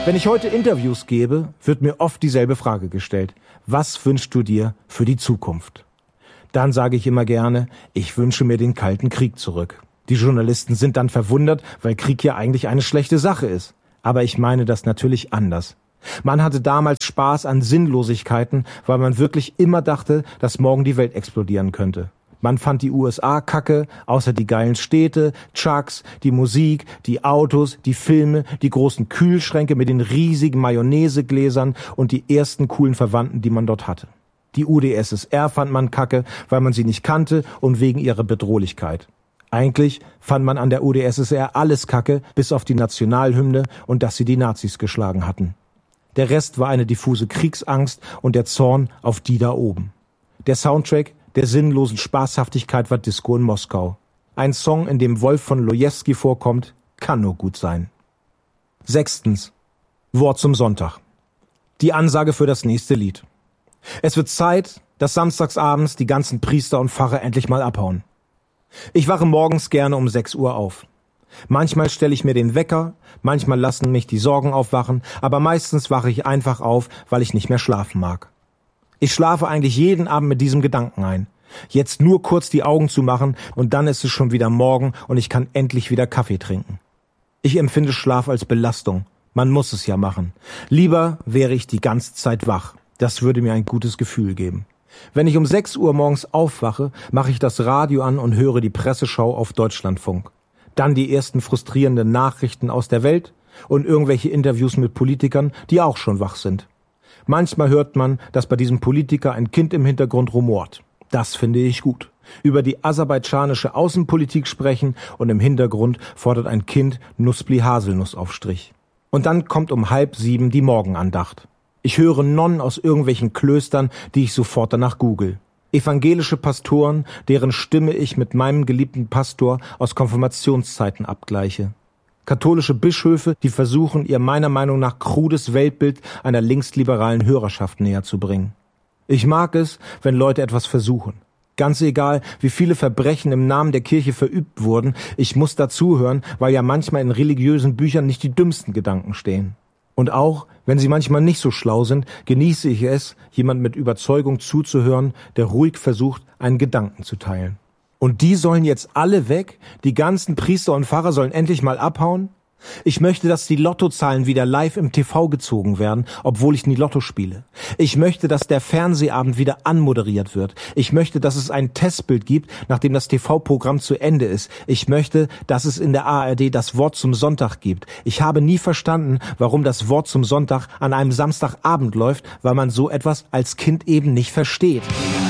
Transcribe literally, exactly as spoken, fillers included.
Wenn ich heute Interviews gebe, wird mir oft dieselbe Frage gestellt. Was wünschst du dir für die Zukunft? Dann sage ich immer gerne, ich wünsche mir den Kalten Krieg zurück. Die Journalisten sind dann verwundert, weil Krieg ja eigentlich eine schlechte Sache ist. Aber ich meine das natürlich anders. Man hatte damals Spaß an Sinnlosigkeiten, weil man wirklich immer dachte, dass morgen die Welt explodieren könnte. Man fand die U S A kacke, außer die geilen Städte, Trucks, die Musik, die Autos, die Filme, die großen Kühlschränke mit den riesigen Mayonnaisegläsern und die ersten coolen Verwandten, die man dort hatte. Die U d S S R fand man kacke, weil man sie nicht kannte und wegen ihrer Bedrohlichkeit. Eigentlich fand man an der U d S S R alles kacke, bis auf die Nationalhymne und dass sie die Nazis geschlagen hatten. Der Rest war eine diffuse Kriegsangst und der Zorn auf die da oben. Der Soundtrack der sinnlosen Spaßhaftigkeit war Disco in Moskau. Ein Song, in dem Wolf von Lojewski vorkommt, kann nur gut sein. Sechstens. Wort zum Sonntag. Die Ansage für das nächste Lied. Es wird Zeit, dass samstagsabends die ganzen Priester und Pfarrer endlich mal abhauen. Ich wache morgens gerne um sechs Uhr auf. Manchmal stelle ich mir den Wecker, manchmal lassen mich die Sorgen aufwachen, aber meistens wache ich einfach auf, weil ich nicht mehr schlafen mag. Ich schlafe eigentlich jeden Abend mit diesem Gedanken ein. Jetzt nur kurz die Augen zu machen und dann ist es schon wieder morgen und ich kann endlich wieder Kaffee trinken. Ich empfinde Schlaf als Belastung. Man muss es ja machen. Lieber wäre ich die ganze Zeit wach. Das würde mir ein gutes Gefühl geben. Wenn ich um sechs Uhr morgens aufwache, mache ich das Radio an und höre die Presseschau auf Deutschlandfunk. Dann die ersten frustrierenden Nachrichten aus der Welt und irgendwelche Interviews mit Politikern, die auch schon wach sind. Manchmal hört man, dass bei diesem Politiker ein Kind im Hintergrund rumort. Das finde ich gut. Über die aserbaidschanische Außenpolitik sprechen und im Hintergrund fordert ein Kind Nussbli-Haselnussaufstrich. Und dann kommt um halb sieben die Morgenandacht. Ich höre Nonnen aus irgendwelchen Klöstern, die ich sofort danach google. Evangelische Pastoren, deren Stimme ich mit meinem geliebten Pastor aus Konfirmationszeiten abgleiche. Katholische Bischöfe, die versuchen, ihr meiner Meinung nach krudes Weltbild einer linksliberalen Hörerschaft näher zu bringen. Ich mag es, wenn Leute etwas versuchen. Ganz egal, wie viele Verbrechen im Namen der Kirche verübt wurden, ich muss dazuhören, weil ja manchmal in religiösen Büchern nicht die dümmsten Gedanken stehen. Und auch, wenn sie manchmal nicht so schlau sind, genieße ich es, jemand mit Überzeugung zuzuhören, der ruhig versucht, einen Gedanken zu teilen. Und die sollen jetzt alle weg? Die ganzen Priester und Pfarrer sollen endlich mal abhauen? Ich möchte, dass die Lottozahlen wieder live im T V gezogen werden, obwohl ich nie Lotto spiele. Ich möchte, dass der Fernsehabend wieder anmoderiert wird. Ich möchte, dass es ein Testbild gibt, nachdem das T V-Programm zu Ende ist. Ich möchte, dass es in der A R D das Wort zum Sonntag gibt. Ich habe nie verstanden, warum das Wort zum Sonntag an einem Samstagabend läuft, weil man so etwas als Kind eben nicht versteht.